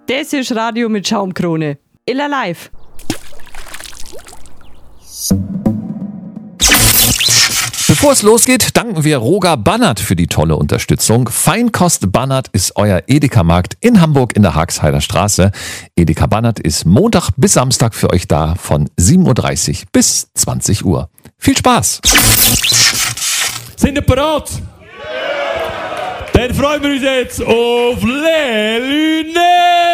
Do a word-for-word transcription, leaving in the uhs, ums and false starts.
Das ist Radio mit Schaumkrone. Illa live. Bevor es losgeht, danken wir Roger Bannert für die tolle Unterstützung. Feinkost Bannert ist euer Edeka-Markt in Hamburg in der Hagsheider Straße. Edeka Bannert ist Montag bis Samstag für euch da von sieben Uhr dreißig bis zwanzig Uhr. Viel Spaß! Sind ihr bereit? Dann freuen wir uns jetzt auf Le Lunettes!